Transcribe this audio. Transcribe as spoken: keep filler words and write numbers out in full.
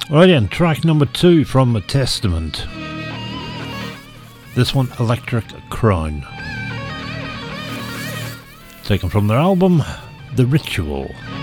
Right then, track number two from A Testament. This one, Electric Crown. Taken from their album, The Ritual.